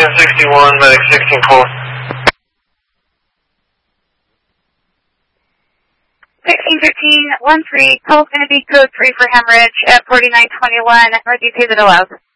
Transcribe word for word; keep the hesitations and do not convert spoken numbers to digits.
sixty-one, medic sixteen four. sixteen fifteen, one three, call's going to be code three for hemorrhage at forty-nine twenty-one, emergency that allows.